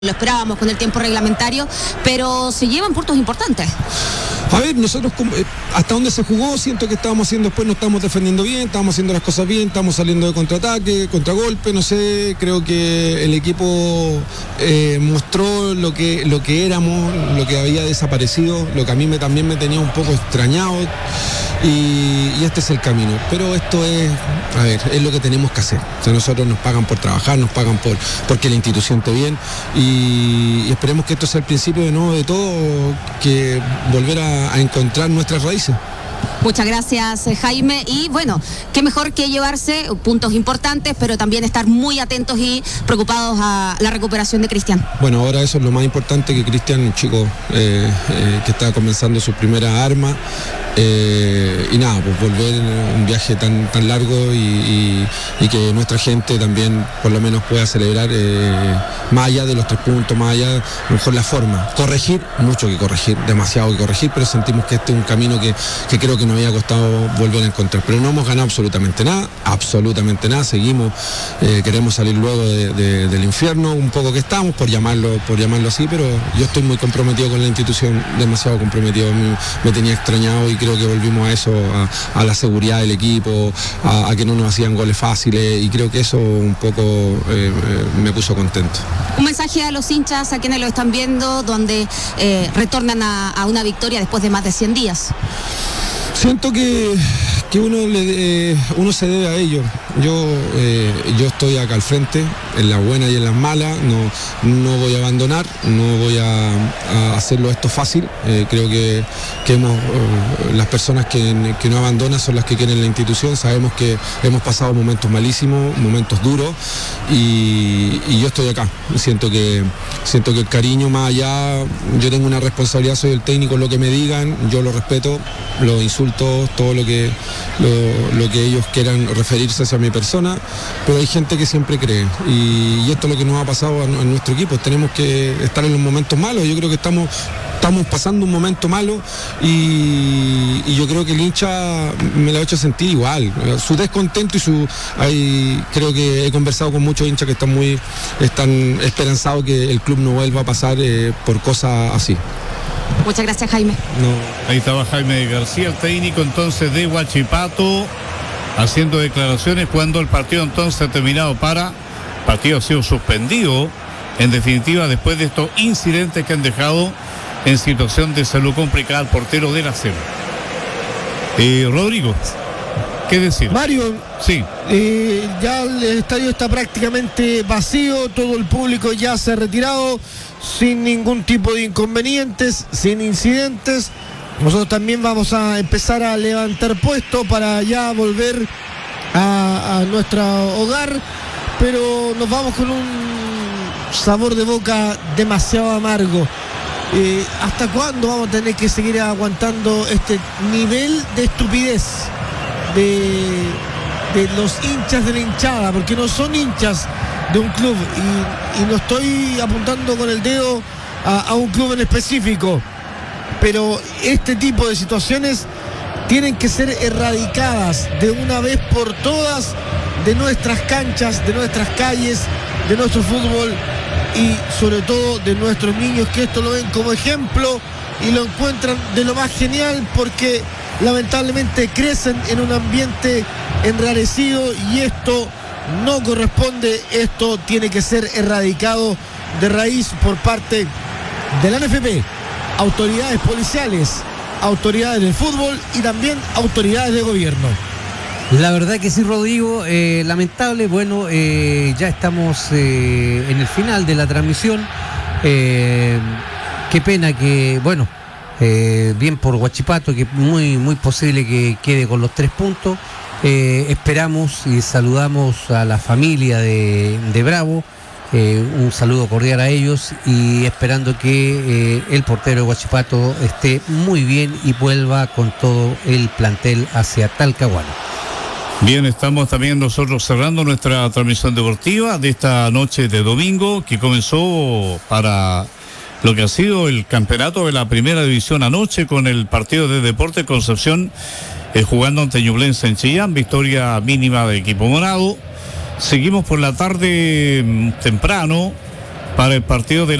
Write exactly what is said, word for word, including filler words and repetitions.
Lo esperábamos con el tiempo reglamentario, pero se llevan puntos importantes. A ver, nosotros hasta donde se jugó, siento que estábamos haciendo después, no estábamos defendiendo bien, estábamos haciendo las cosas bien, estábamos saliendo de contraataque, contragolpe, no sé, creo que el equipo eh, mostró lo que, lo que éramos, lo que había desaparecido, lo que a mí me, también me tenía un poco extrañado. Y, y este es el camino, pero esto es, a ver, es lo que tenemos que hacer. O sea, nosotros nos pagan por trabajar, nos pagan por porque la institución esté bien y, y esperemos que esto sea el principio de nuevo de todo, que volver a, a encontrar nuestras raíces. Muchas gracias, Jaime, y bueno, qué mejor que llevarse puntos importantes, pero también estar muy atentos y preocupados a la recuperación de Cristian. Bueno, ahora eso es lo más importante, que Cristian, un chico eh, eh, que está comenzando su primera arma, eh, y nada, pues volver en un viaje tan, tan largo y, y, y que nuestra gente también por lo menos pueda celebrar eh, más allá de los tres puntos, más allá, a lo mejor la forma. Corregir, mucho que corregir, demasiado que corregir, pero sentimos que este es un camino que, que creo que nos había costado volver a encontrar, pero no hemos ganado absolutamente nada, absolutamente nada, seguimos, eh, queremos salir luego de, de, del infierno, un poco que estamos, por llamarlo, por llamarlo así, pero yo estoy muy comprometido con la institución, demasiado comprometido, me, me tenía extrañado y creo que volvimos a eso, a, a la seguridad del equipo, a, a que no nos hacían goles fáciles y creo que eso un poco eh, me puso contento. Un mensaje a los hinchas, a quienes lo están viendo, donde eh, retornan a, a una victoria después de más de cien días. Siento que, que uno, le, eh, uno se debe a ello. Yo, eh, yo estoy acá al frente, en las buenas y en las malas. No, no voy a abandonar, no voy a, a hacerlo esto fácil. Eh, creo que, que hemos, eh, las personas que, que no abandonan son las que quieren la institución. Sabemos que hemos pasado momentos malísimos, momentos duros, y, y yo estoy acá. Siento que, siento que el cariño más allá, yo tengo una responsabilidad, soy el técnico, lo que me digan, yo lo respeto, lo insulto, todo lo que, lo, lo que ellos quieran referirse hacia mi persona, pero hay gente que siempre cree y, y esto es lo que nos ha pasado a, a nuestro equipo. Tenemos que estar en los momentos malos. Yo creo que estamos estamos pasando un momento malo y, y yo creo que el hincha me lo ha hecho sentir igual, su descontento y su hay, creo que he conversado con muchos hinchas que están muy están esperanzados que el club no vuelva a pasar eh, por cosas así. Muchas gracias, Jaime. No. Ahí estaba Jaime García, el técnico entonces de Huachipato, haciendo declaraciones cuando el partido entonces ha terminado para, el partido ha sido suspendido, en definitiva, después de estos incidentes que han dejado en situación de salud complicada al portero de la C E B. Eh, Rodrigo, ¿qué decir? Mario, sí. eh, ya el estadio está prácticamente vacío, todo el público ya se ha retirado, sin ningún tipo de inconvenientes, sin incidentes. Nosotros también vamos a empezar a levantar puesto para ya volver a, a nuestro hogar, pero nos vamos con un sabor de boca demasiado amargo. Eh, ¿Hasta cuándo vamos a tener que seguir aguantando este nivel de estupidez de, de los hinchas de la hinchada? Porque no son hinchas de un club y, y no estoy apuntando con el dedo a, a un club en específico, pero este tipo de situaciones tienen que ser erradicadas de una vez por todas de nuestras canchas, de nuestras calles, de nuestro fútbol y sobre todo de nuestros niños, que esto lo ven como ejemplo y lo encuentran de lo más genial, porque lamentablemente crecen en un ambiente enrarecido y esto no corresponde. Esto tiene que ser erradicado de raíz por parte de la N F P, autoridades policiales, autoridades del fútbol y también autoridades de gobierno. La verdad que sí, Rodrigo, eh, lamentable. Bueno, eh, ya estamos eh, en el final de la transmisión. Eh, qué pena que, bueno, eh, bien por Huachipato, que muy, muy posible que quede con los tres puntos. Eh, esperamos y saludamos a la familia de, de Bravo. Eh, un saludo cordial a ellos y esperando que eh, el portero de Huachipato esté muy bien y vuelva con todo el plantel hacia Talcahuano. Bien, estamos también nosotros cerrando nuestra transmisión deportiva de esta noche de domingo, que comenzó para lo que ha sido el campeonato de la primera división anoche con el partido de Deportes Concepción eh, jugando ante Ñublense en Chillán, victoria mínima del equipo morado. Seguimos por la tarde temprano para el partido de